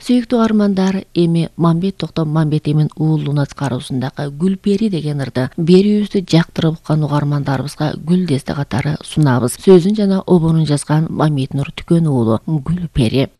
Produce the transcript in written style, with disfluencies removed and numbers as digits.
Сүйүктүү армандар, эми Мамбет Токтом Мамбетемин уулунун аткаруусундагы Гүлпери деген ырды берүүбүздү жактырып уккан угармандарыбызга гүл десте катары сунабыз. Сөзүн жана обонун жазган Мамит Нур Түкөн уулу Гүлпери.